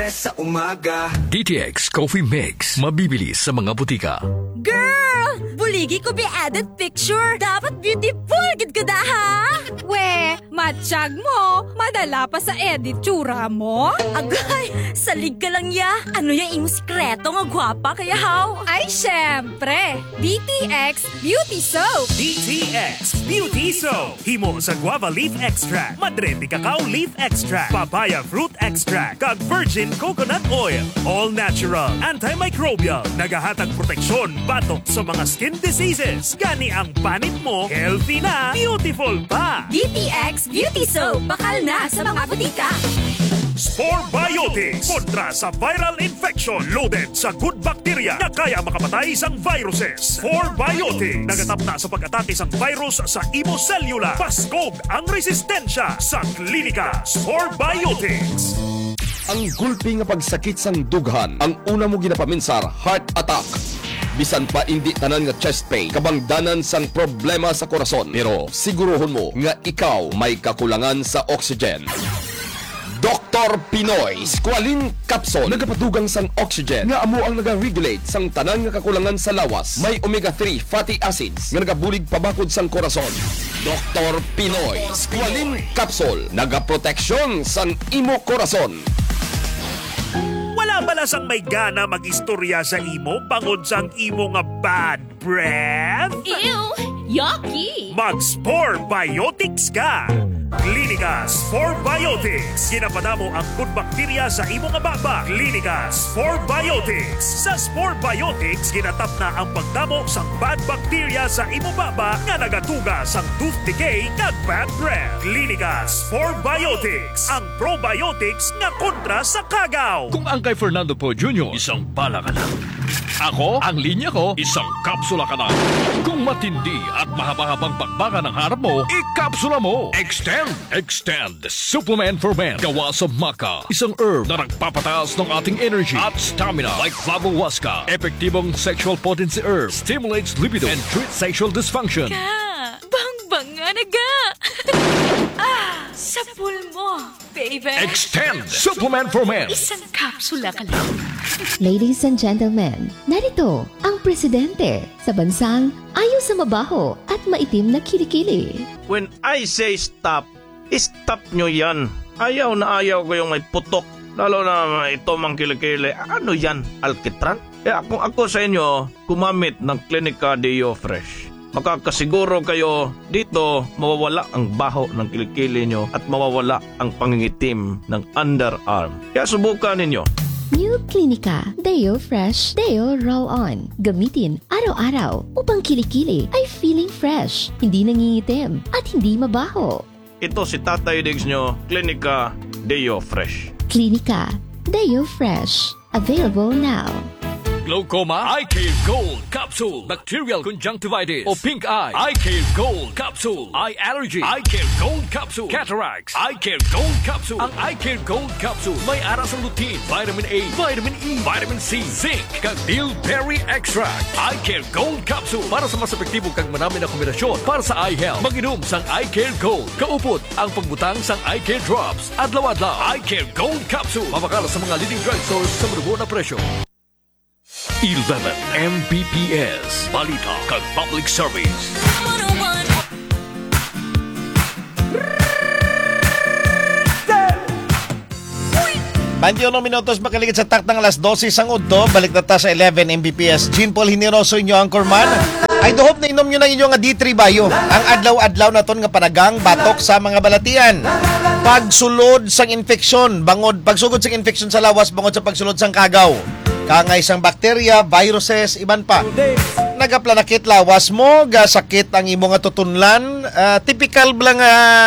fresh sa umaga. DTX Coffee Mix. Mabibili sa mga butika. Girl! Buligi ko be added picture. Dapat beautiful gid ka da ha? We, matsyag mo. Madala pa sa edit tsura mo. Agay, salig ka lang ya. Ano yung imo sikreto nga gwapa kaya how? Ay, syempre. DTX Beauty Soap. DTX Beauty Soap. Himo sa guava leaf extract, madre de cacao leaf extract, papaya fruit extract, kag virgin coconut oil. All natural, antimicrobial, nagahatag proteksyon batok sa mga skin diseases. Gani ang panit mo, healthy na, beautiful pa. DTX Beauty Soap. Bakal na sa mga butika. Spore Biotics kontra sa viral infection, loaded sa good bacteria na kaya makapatay sang viruses. Spore Biotics nagatap na sa pag-atake sang virus sa imo cellula. Paskog ang resistensya sa klinika. Spore Biotics. Ang gulpi nga pagsakit sang dughan, ang una mo ginapaminsar, heart attack. Bisan pa hindi tanan nga chest pain, kabangdanan sang problema sa korason. Pero siguruhon mo nga ikaw may kakulangan sa oxygen. Dr. Pinoy Squalene Capsule nagapadugang sang oxygen nga amo ang naga-regulate sang tanan nga kakulangan sa lawas. May omega-3 fatty acids nga nagabulig pabakod sang korason. Dr. Pinoy Squalene Capsule nagaproteksyon sang imo korason. Wala bala sang may gana mag-istorya sa imo bangod sang imo nga bad breath? Ew! Yucky! Mag-Spore Biotics ka! Klinika Spore Biotics. Ginapadamo ang good bacteria sa imo nga baba. Klinika Spore Biotics. Sa Spore Biotics, ginatap na ang pagdamo sang bad bacteria sa imo baba nga nagatuga sang tooth decay kag bad breath. Klinika Spore Biotics. Ang probiotics nga kontra sa kagaw. Kung ang kay Fernando Po Jr., isang bala ka lang. Ako, ang linya ko, isang kapsula ka na. Kung matindi at mahaba-habang bakbaka ng harap mo, ikapsula mo. Extend Supplement for Men. Gawa sa maca, isang herb na nagpapataas ng ating energy at stamina like Flavohuasca. Epektibong sexual potency herb, stimulates libido and treats sexual dysfunction. Bang-bang nga naga! Sapul mo, baby! Extend Supplement for Men. Isang kapsula ka lang. Ladies and gentlemen, narito ang presidente sa bansang ayaw sa mabaho at maitim na kilikili. When I say stop, stop nyo yan. Ayaw na ayaw ko yung may putok. Lalo na ito mang kilikili. Ano yan? Alkitran? Kung ako sa inyo, gumamit ng Clinica Deo Fresh. Makakasiguro kayo dito mawawala ang baho ng kilikili nyo at mawawala ang pangingitim ng underarm. Kaya subukan ninyo. New Clinica Deo Fresh Deo Roll-On. Gamitin araw-araw upang kilikili ay feeling fresh, hindi nangingitim at hindi mabaho. Ito si Tatay Diggs nyo, Clinica Deo Fresh. Clinica Deo Fresh. Available now. Glaucoma, Eye Care Gold Capsule. Bacterial conjunctivitis o pink eye, Eye Care Gold Capsule. Eye allergy, Eye Care Gold Capsule. Cataracts, Eye Care Gold Capsule. Ang Eye Care Gold Capsule may aras ng lutein, vitamin A, vitamin E, vitamin C, zinc, kag bilberry extract. Eye Care Gold Capsule para sa mas epektibo kag marami na kombinasyon para sa eye health. Mag-inom sang Eye Care Gold. Kaupod ang pagbutang sang Eye Care Drops. Adlaw-adlaw, Eye Care Gold Capsule. Mabakala sa mga leading drugstores sa marubo na presyo. 11 Mbps. Balita kag Public Service. 21 minutos makaligid sa taktang alas 12 sang udto. Balik na ta sa 11 Mbps. Jean Paul Hineroso inyo Anchorman. Ay duhop na inom nyo na inyo nga D3 Bayo. Ang adlaw-adlaw na ton nga panagang batok sa mga balatian. Pagsulod sang infeksyon, bangod pagsugod sang infeksyon sa lawas bangod sa pagsulod sang kagaw. Kangay sang bakterya, viruses, iban pa. Nagaplanakit lawas mo, gasakit ang imo nga tutunlan. Typical blang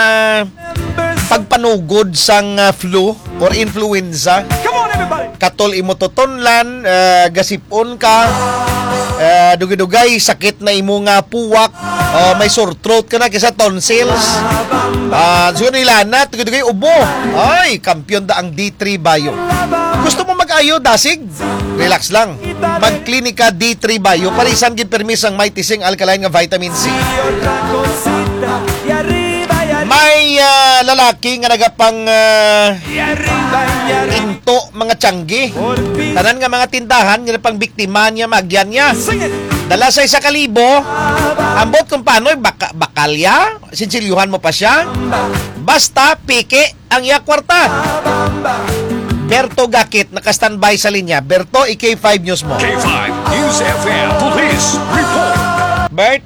pagpanugod sang flu or influenza. Katol imo tutunlan, gasipon ka, dugay-dugay, sakit na imo nga puwak, may sore throat ka na kisa tonsils. Siguro nilanat, dugay-dugay ubo. Ay, kampiyon da ang D3 Bayo. Gusto mo mag-ayo, dasig? Relax lang. Mag-Clinica D3 Bayo para isang gipermis ang may tising alkaline nga vitamin C. May lalaki nga nagapang into mga tiyanggi. Tanan nga mga tindahan nga pang biktima niya magyan niya. Dala sa 1,000. Ambot kung paano bakalya, sinsilyuhan mo pa siya. Basta pike ang iya kwarta. Berto Gakit naka-standby sa linya. Berto, K5 News mo. K5 News FM Police Report. Bert,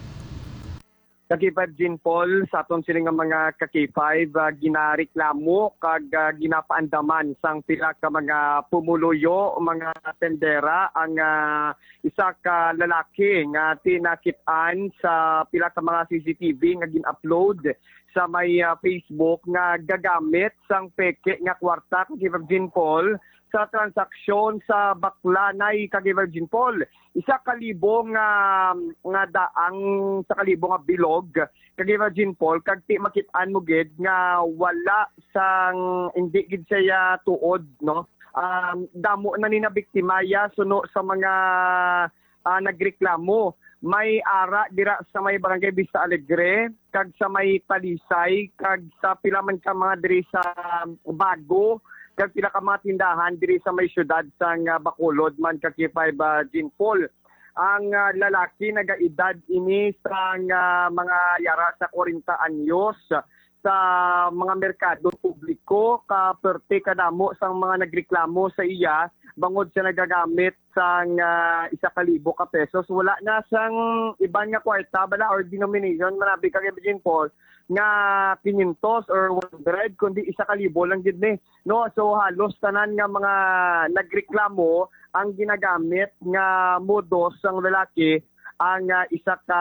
Kag-5 Jean Paul, sa aton sila nga mga kag-5, ginareklamo kag ginapaandaman sang pila ka mga pumuluyo, mga tendera ang isa ka lalaki nga tinakitaan sa pila ka mga CCTV nga gin-upload sa may Facebook nga gagamit sang peke nga kwarta kag-5 Jean Paul sa transaksyon sa Baklanay kag-5 Jean Paul. 1,000 nga daang sa 1,000 nga bilog kag-5 Jean Paul kag ti makitaan mo gid nga wala sang hindi gid siya tuod no. Damo na ni na biktimaya suno sa mga nagreklamo. May ara dira sa may Barangay Vista Alegre kag sa may Talisay kag sa pila man ka mga diri sa Bago kag pila ka mga tindahan diri sa may syudad sang Bacolod man kag-5 Jean Paul. Ang lalaki nagaedad ini sang mga yara sa 40 anyos sa mga merkado publiko kaperte kadamo sang mga nagreklamo sa iya bangod siya nagagamit sang 1,000 ka pesos. Wala na sang iban nga kwarta bala or denomination manabi kag Jean Paul nga 500 or 100 kundi 1,000 lang gid ni no. So halos tanan nga mga nagreklamo ang ginagamit nga modus sang lalaki ang 1,000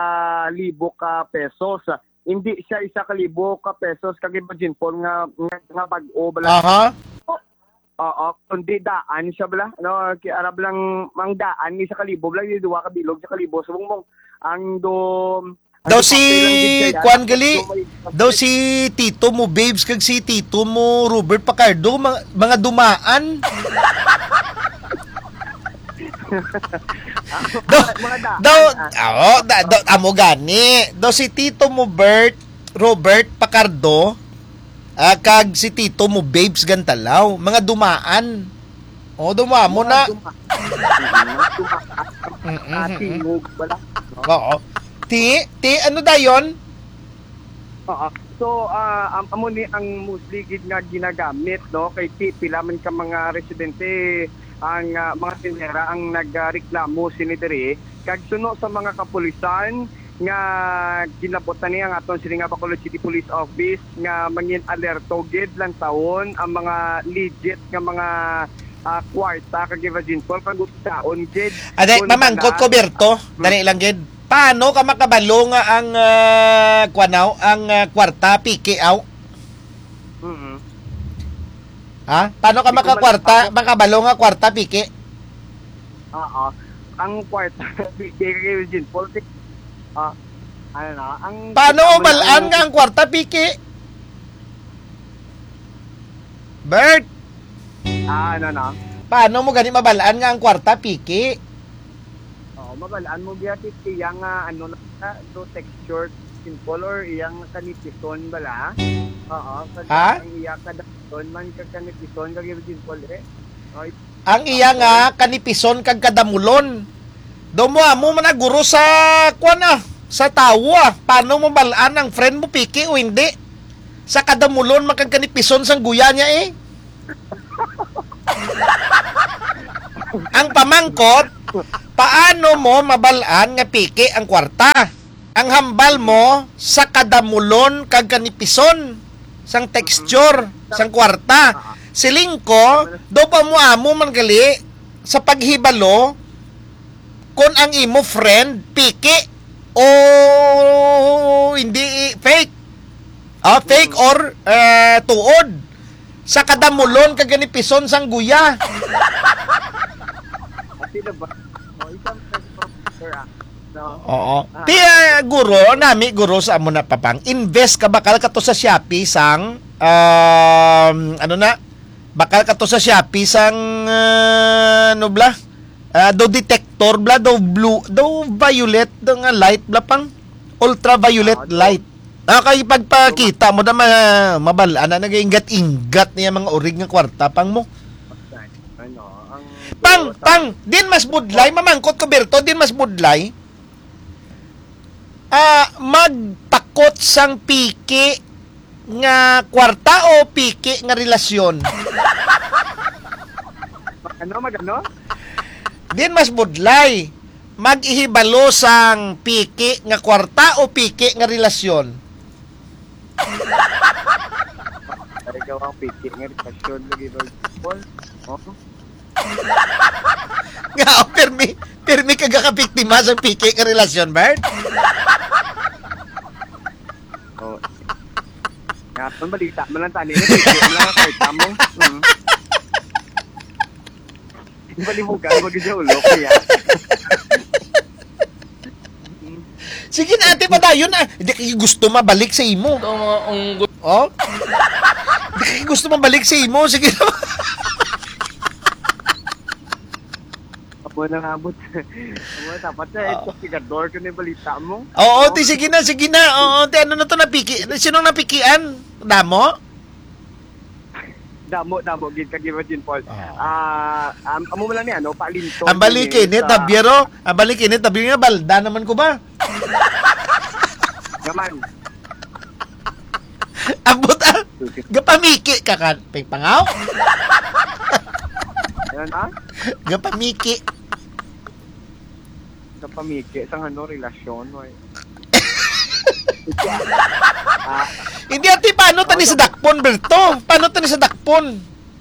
ka pesos. Hindi siya 1,000 ka pesos kag Jean Paul nga bag-o bala. Oo, kundi daan siya bala. No, arab lang mang daan ni 1,000 bala, di 2 ka bilog 1,000 subong mong ang daw si Kwan Gali, daw si Tito mo Babes kag si Tito mo Robert Pacardo mga dumaan. Amo gani. Daw si Tito mo Robert Pacardo kag si Tito mo Babes gantalaw, mga dumaan. Dumaan mo na. Tingog bala. Oo. Ti, ano dayon? So, amo ni ang mostly gid nga ginagamit no kay pila man ka mga residente ang mga tindera ang nagreklamo sini diri kag suno sa mga kapulisan nga ginabotan ni ang aton sini nga Bacolod City Police Office nga mangin alerto gid lang taon ang mga legit nga mga kwarta kag Jean Paul kag taon gid. Aday mamangkot ko Berto, dali lang gid. Paano ka makabalo nga ang ang kwarta piki aw? Ha? Paano ka makabalo nga kwarta piki? Oo. Ang kwarta piki Jean Paul. Ang paano balaan nga ang kwarta piki? Bert. Paano mo gani mabalaan nga ang kwarta piki? Mabalaan mo biya iyang do texture simple or iyang kanipison bala. Ang iya kadamulon man kag kanipison kag simple Ang iya nga kanipison kag kadamulon. Do mo man guro sa sa tawa. Paano mo balaan ang friend mo piki o hindi? Sa kadamulon man kag kanipison sang guya niya Ang pamangkot, paano mo mabalaan nga piki ang kwarta? Ang hambal mo sa kadamulon kag kanipison sang texture sang kwarta. Siling ko, do pa mo amo man gali sa paghibalo kung ang imo friend piki o hindi fake. Fake or tuod sa kadamulon kag kanipison sang guya. Oo. Ti guro sa amo na papang invest ka bakal ka to sa Shopee sang bakal ka to sa Shopee sang do detector bla do blue do violet do nga light bla pang ultraviolet light Kay pagpakita mo na mabalaan na nag-ingat-ingat niya mga orig nga kwarta pang mo. Ano, ang Pang, din mas budlay, mamangkot ko Berto, din mas budlay. Magpakot sang piki nga kwarta o piki nga relasyon. magano? Din mas budlay. Mag-ihibalo sang piki nga kwarta o piki nga relasyon. Ay, ikaw ang piki nga relasyon lagi ba? Nga, permi kagakapiktima sa piki nga relasyon, Bert? Oh. Nga, balita mo lang tali. Piki mo lang ang karta mo. Balimugan, wag siya ulo kaya. Sige na, ate, padayon na. Hindi kayo gusto mabalik sa imo. Oh? Hindi kayo gusto mabalik sa imo. Sige na. Apo nang abot. Dapat na, ito sigador ko na yung balita mo. Oo, te, sige na. Oo, te, ano na to napiki? Sinong napikian? Damo? Damo, gid kagiba din, Paul. Amo mo lang ni, Palinton. Ang balikinit, Tabiero. Ang balikinit, Tabiero nga, balda naman ko ba? Gaman. Abot gapamiki ka kan. Pangaw? Ano? Gapamiki. Gapamiki, sang relasyon, oy. Hindi ati, paano tani sa dakpon, Berto? Paano tani sa dakpon?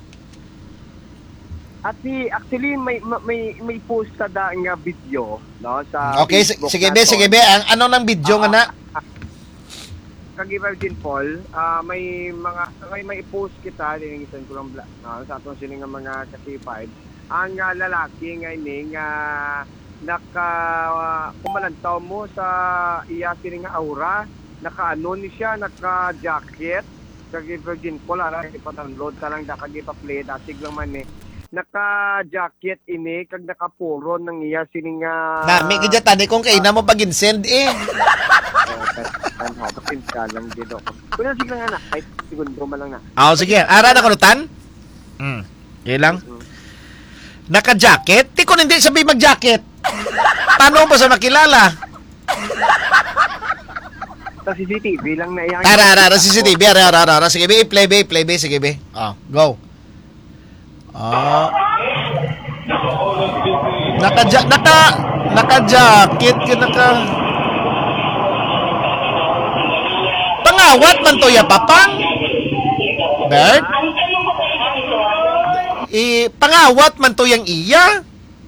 Actually may post sa nga video, no, sa okay, Facebook sige be. Ang ano ng video nga na? Kagiba din, Paul, may post kita dingisan ko lang sa atong sini nga mga kasipay. Ang lalaki nga ini nga kumalantaw mo sa iya sini nga aura, naka-ano ni siya, naka-jacket, kagi-virgin ko lang, ipatanlod ka lang, kagi-pa-play, dasig lang man eh. Naka-jacket ini, kag naka-puro ng iya sini nga... Nami, kaya tani kung kaina mo pag-insend eh. Pakinsa lang dito. Kung nasig lang nga na, kahit segundo man lang na. Sige. Ara na kunutan? Okay lang. Naka-jacket? Di ko hindi sabi mag-jacket. Paano ba sa makilala? Sa CCTV lang na yan. Ara, CCTV. Ara. Sige, play, sige, be. Go. Naka-jacket, pangawat man to ya, papang? Bert? Pangawat man to yang iya?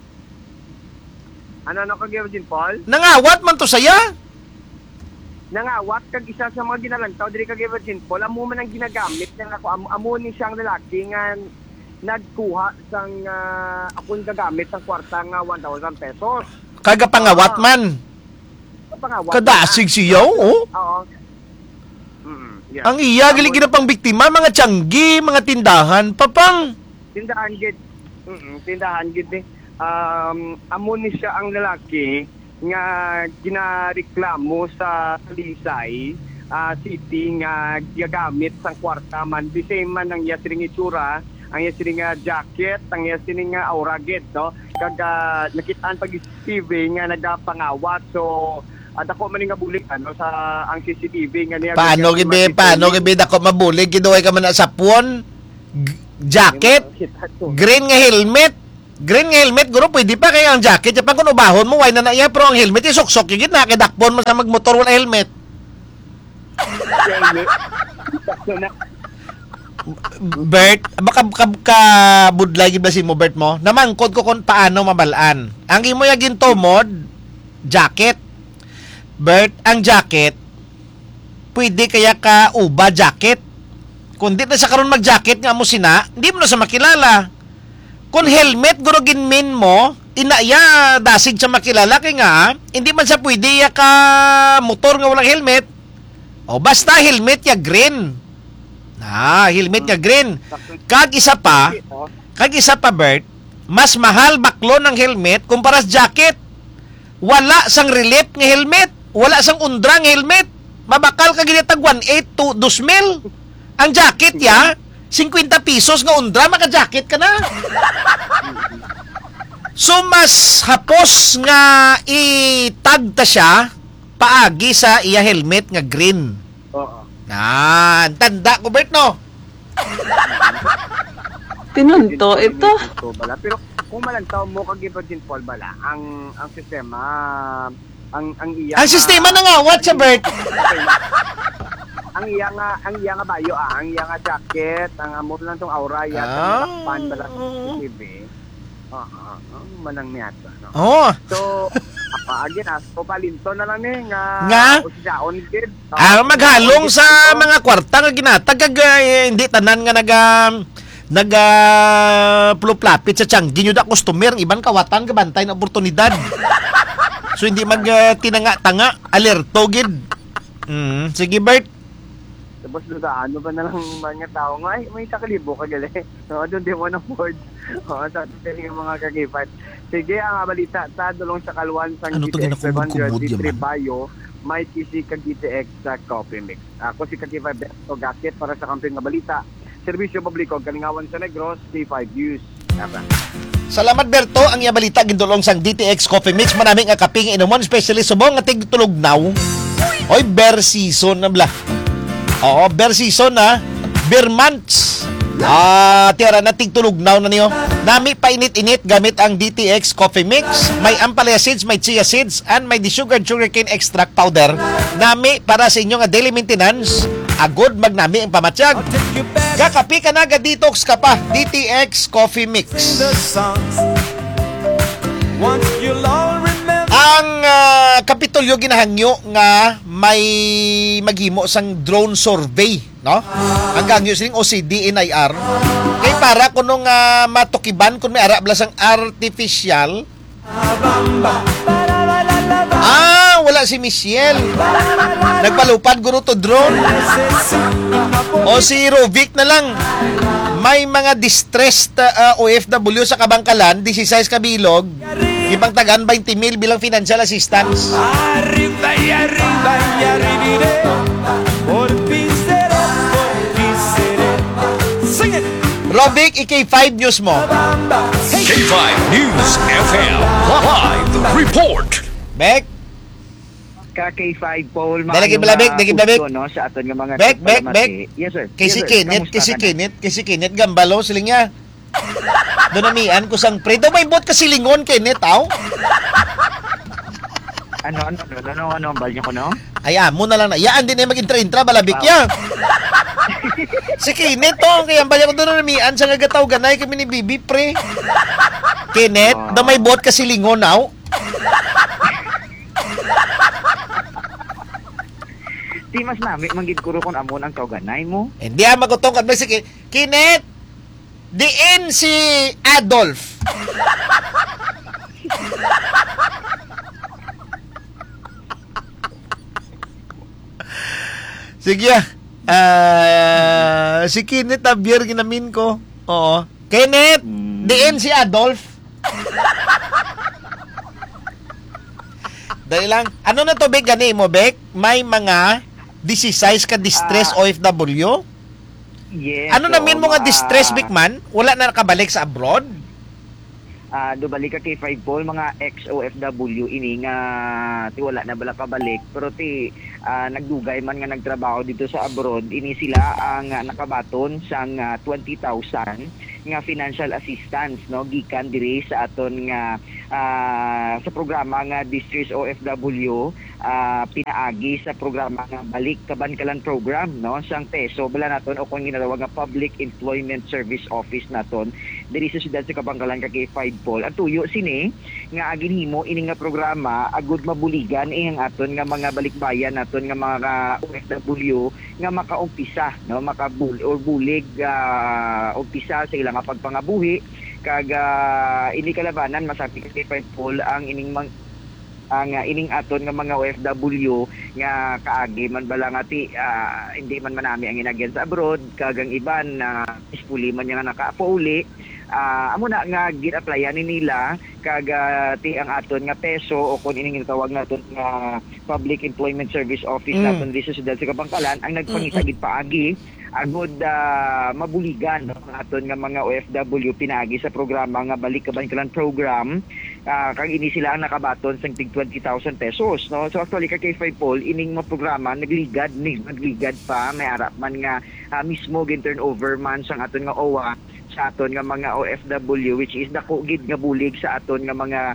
Ano kagaya din, Paul? Nangawat man to saya? Nangawat kag isa sa mga ginalantaw diri kag Virgin Paul, amo man ang ginagamit nga ako, amo ni siyang lalaki nga nagkuha sang akong gagamit sang kwarta nga 1,000 pesos. Kaga pangawat man. Kadasig siya, oh. Oo. Yeah. Ang iya gali ginapang biktima, mga tiyanggi, mga tindahan, papang. Tindahan gid. Tindahan gid eh. Amo ni siya ang lalaki nga ginareklamo sa Talisay City nga gagamit sang kwarta man di same man ang yasring itsura, ang yasring jacket, ang yasring aura gid, no, kag nakitaan pag CCTV nga nagapangawat. So dako man nga bulig sa ang CCTV nga niya. Paano gibi dako mabulig giduay ka man sa puon? Jacket, green nga helmet. Green nga helmet, guro, pwede pa kaya ang jacket. Pag kung ubahon mo, why na iya, pero ang helmet, isuksok yung gitna, kidakpon mo sa magmotor, wala helmet. Bert, baka budlay giblasin mo, Bert mo, namangkod ko kung paano mabalaan. Ang imo yung gintomod, jacket. Bert, ang jacket, pwede kaya ka uba jacket. Kung di na sa karon mag-jacket nga mo sina, hindi mo na sa makilala. Kung helmet, guro ginmin mo, inaya dasig sa makilala kay nga, hindi man sa pwede ya ka motor nga walang helmet. O basta helmet ya green. Helmet ya green. Kag isa pa, Bert, mas mahal baklo ng helmet kumpara sa jacket. Wala sang relief nga helmet, wala sang undra nga helmet. Mabakal ka ginitag 1.8 to 2,000. Ang jacket ya, 50 pesos nga undra, maka-jacket ka na. So, mas hapos nga itag ta siya paagi sa iya helmet nga green. Oo. Tanda ko, Bert, no? Tinunto ito. Bala. Pero kung malantaw mo kag-iba din, Paul, bala, ang sistema, ang iya... Ang sistema nangawat sa Bert. ang iya nga bayo ang iya nga jacket, ang amo lang tong aura ya, ang pan bala sa TV. Manang miyata, no? Oh. So, again, so palinto na lang nga usyaon gid. Maghalong sa mga kwarta nga ginatag hindi tanan nga puluplapit sa tiyanggi nyo da customer, ibang kawatan kabantay na oportunidad. So hindi tinanga-tanga, alerto gid. Sige, Bert. Tapos ano ba na lang mga tao nga, may takalibo ka gali. So, doon di mo na board. Sa atin yung mga kagipat. Sige, ang balita, sa dulong sa kaluan sa GTX 500 D3 Bayo, may kisi ka GTX sa coffee mix. Ako si Kakipa Beto Gasket para sa kamping nga balita. Serbisyo publiko, Kalingawan sa Negros, C5 News. Salamat, Berto. Ang balita gindulong sang DTX Coffee Mix. Maraming nga kaping inumon, especially subong nga tigtulog now. Oy, bear season na bla. Oo, bear season na. Bear months. Tira na tigtulog now na niyo. Nami painit-init gamit ang DTX Coffee Mix. May ampalaya seeds, may chia seeds, and may desugared sugarcane extract powder. Nami para sa inyo nga daily maintenance. Agod magnami ang pamatsyag. Kakapi ka na, ga-detox ka pa. DTX Coffee Mix. Ang Kapitolyo ginahangyo nga may maghimo sang drone survey, no? Ang gangyo sining OCD NIR kay para kuno nga matukiban kun may ara blasang artificial. Wala si Michelle. Nagpalupad guro to drone. O si Rovic na lang. May mga distressed OFW sa Kabangkalan, 16 kabilog. Ibang tagan 20,000 bilang financial assistance. Robic, K5 News mo. K5 News FM Live Report. Bek. K5 Paul. Dalagin malabik. No, sa aton nga mga Bek. Yes, sir. Kay si Kenneth Gambalo siling niya. Donamian ko sang pre. Daw may bot ka silingon Kenneth, aw. Ano ang bal niya ko, no? Ay, mo na lang na. Yaan din ay mag-intra-intra, balabik ya. Si Kenneth, to. Kaya balik ko doon namian sa ngagataw ganay kami ni Bibi, pre. Kenneth, daw may bot ka silingon, aw. Di mas nami, manggid kuro kon amon ang kauganay mo. Hindi magutong kadbay si Kenneth. Diin si Adolf. Sige. Si Kenneth Abier ginamin ko. Oo. Kenneth, diin si Adolf. Dahil lang. Ano na to, Bek? Gani mo, Bek? May mga 16 ka distress OFW? Yes. Ano namin mo nga distress, Bikman? Wala na nakabalik sa abroad? Dubalik ka kay 5 Paul, mga ex-OFW ini nga wala na bala kabalik, pero nagdugay man nga nagtrabaho dito sa abroad, ini sila ang nakabaton sang 20,000 nga financial assistance, no, gikan diri sa aton nga sa programa nga Distress OFW, pinaagi sa programa nga Balik Kabankalan program, no, sang peso bala naton o kung ginatawag nga Public Employment Service Office naton diri sa siyudad sa Kabangkalan kay 5 Paul. At tuyo sini nga aginhimo ini nga programa agud mabuligan ang aton nga mga balikbayan naton nga mga OFW nga makaumpisa, no, bulig umpisa sa ilang pagpangabuhi kag ini kalabanan masabi kay 5 Paul ang ining ining aton nga mga OFW nga kaagi man bala nga hindi man manami ang inagyan sa abroad kag ang iban na peacefully man nga nakapauli amo na nga gin-applyan ni nila kag ti ang aton nga peso o kung ining tawag naton nga Public Employment Service Office naton dito sa Sudad sa Kabangkalan ang nagpangita gid paagi agod mabuligan no aton nga mga OFW pinaagi sa programa nga Balik Kabangkalan program kag ini sila ang nakabaton sa tig 20,000 pesos no. So actually kay K5 Paul ining mga programa nagligad pa may arap man nga mismo gin turnover man sang aton nga OWA sa aton nga mga OFW which is dako gid nga bulig sa aton nga mga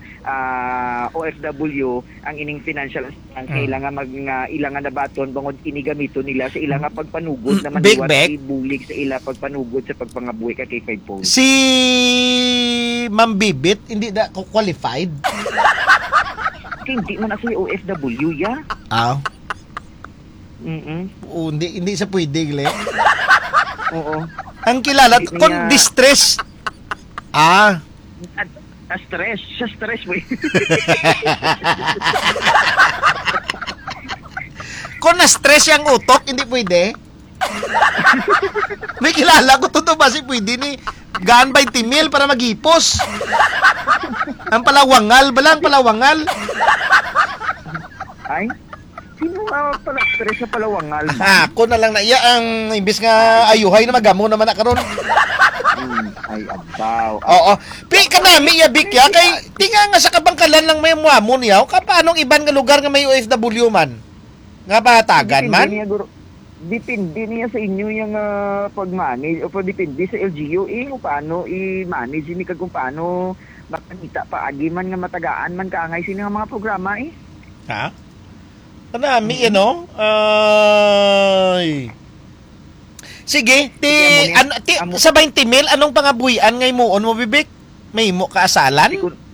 OFW ang ining financial assistance kailangan ilang nga nabaton bangod inigamiton nila sa ilang nga pagpanugod na maniwat bulig sa ila pagpanugod sa pagpangabuhi kay K5 Paul. Si Ma'am Bibit hindi da qualified? Hindi man na si OFW ya. Hindi sa pwede gle. Oo. Ang kilala kon distress. Stress, sa stress mo. Kung na-stress yung utok, hindi pwede. May kilala ko, totoo ba si pwede ni gaan 20 mil para mag-ipos. Ang palawangal, balang palawangal. Ay? Sino nga pala stress sa palawangal? Ako na lang na iya ang imbis nga ayuhay na magamo naman na karon. Ay abaw. Oo. Pi kanami ya bik ya kay tinga nga sa Kabangkalan lang may muamon yaw ka paanong iban nga lugar nga may OFW man. Nga batagan man. Depende niya sa inyo yung pag-manage o depende sa LGU kung paano i-manage ni kung paano makanita pa agi man nga matagaan man kaangay sino nga mga programa Ha? Kanami, ay. Sige, sa 20 mil, anong pangabuyan ngay muon mo, Bibik? May mo kaasalan?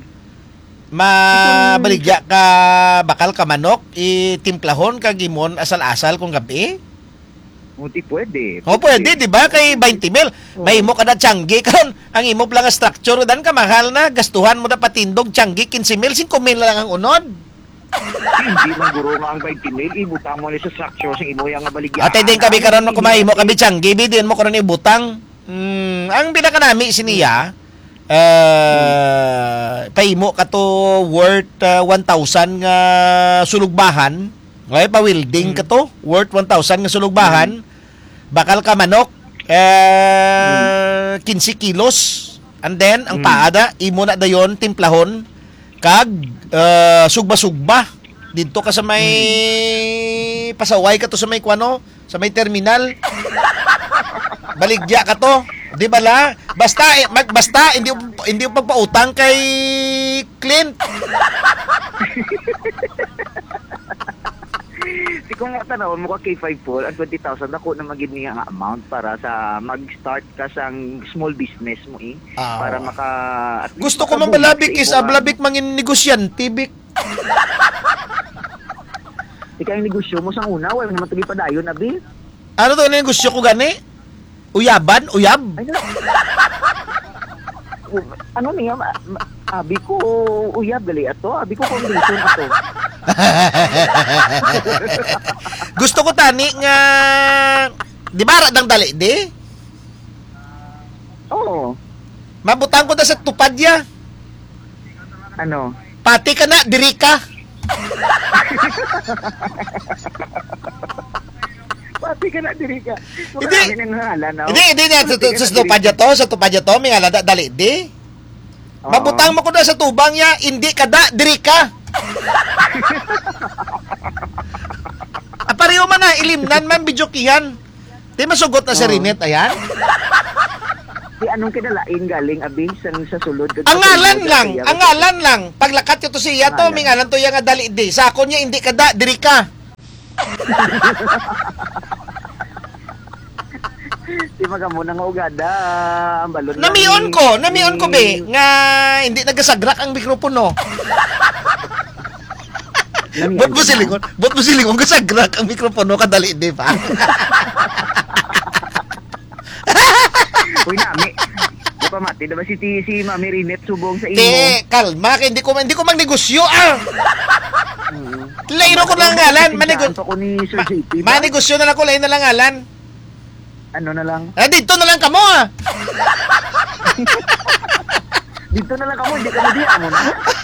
Mabaligya ka bakal ka manok, itimplahon kag imon asal-asal kung gabi? Muti pwede. Pwede, di ba? Kay 20 mil. May imo ka na tiyanggi karon. Ang imo lang structure dan ka mahal na. Gastuhan mo na patindog tiyanggi 15 mil, 5 mil lang ang unod. Hindi man guro nga ang 20 mil, ibutang mo na sa structure sa imo yung baligyan. Ate din kami karon kumay mo kami tiyanggi, bidin mo karon ibutang. Ang pinakanami siniya, paimo ka to worth 1,000 nga sulugbahan. Okay, pa-welding ka to, worth 1,000 nga sulugbahan. Bakal ka manok, 15 kilos. And then, ang paada, imo na dayon, timplahon, kag sugba-sugba dito ka sa may pasaway ka to sa may kwano sa may terminal baligya ka to di bala basta hindi pagpautang kay Clint. Di ko nga tanaw mo ka K5 Paul ang 20,000 ako na magid niya nga amount para sa mag-start ka sang small business mo para maka gusto ko man balabik is ablabik mangin negosyante bik. Ikaw yung negosyo mo sang una wala naman tuloy padayon abi. Ano to negosyo ko gani? Uyab? Ano niya abi ko uyab gali ato abi ko foundation ato. Gusto ko tani nga di ba radang dali di? Oo. Mabutang ko na sa tupad ya. Ano? Pati ka na, diri ka. Pati ka na, diri ka. Hindi sa tupad ya to, may halada dali di. Mabutang mo ko na sa tubang ya, hindi ka da, diri ka. Pareho man na, ilimnan man, bidyokihan. Di masugot na sa rinit, ayan. Di anong kinalain galing, abi, sa sulod? Ang ngalan lang. Paglakat ito siya to, may ngalan to yung dali di. Sa ako niya, hindi ka da, diri ka. Di magamuna nga ugada, ang balon. Namion ko be, nga hindi nagasagrak ang mikropono. Bot mo silingon, gasagrak ang mikropono, kadali di pa. Uy, nami. Di pa mati, diba si Mami Rinet subong sa imo? Kalma, hindi ko magnegosyo, Laino ko lang ngalan. Manegosyo na lang ko, lain na lang ngalan. Ano na lang? Dito na lang kamo, Dito na lang kamo, hindi kamo diya mo na.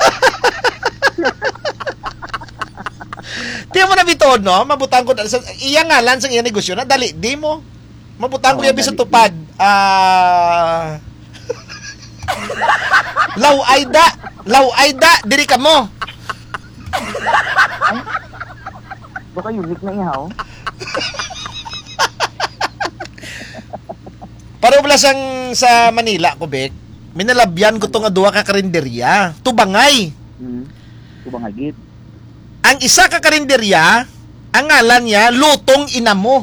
Di mo na bitod, no? Mabutang ko, iya ngalan sa iya negosyo na, dali, di mo. Mabutang ko yabi sa tupad. Law Aida, diri ka mo. Baka unique na ihaw. Para wala sang sa Manila, Kubek, minalabyan ko to nga duwa ka karinderya. Tubangay. Tubangay git. Ang isa ka karinderya, ang ngalan niya, Lutong Inamo.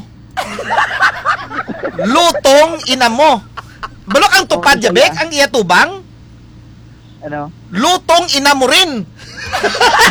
Lutong Inamo. Balok ang tupad, Jabek, ang iya tubang? Ano? Lutong Inamo rin.